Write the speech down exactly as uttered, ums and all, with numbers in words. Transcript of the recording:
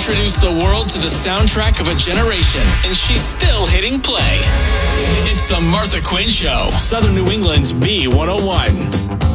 introduced the world to the soundtrack of a generation, and she's still hitting play. It's the Martha Quinn Show, Southern New England's B one oh one.